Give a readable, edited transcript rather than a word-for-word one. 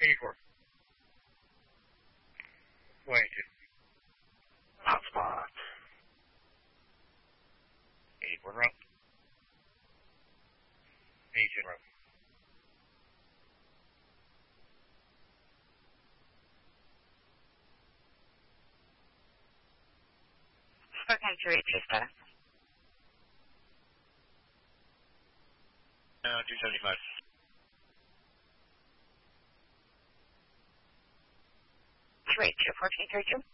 84. 22. Hotspot. 84 in row. 82 in row. Okay, 282 status. 275. 282, 1432.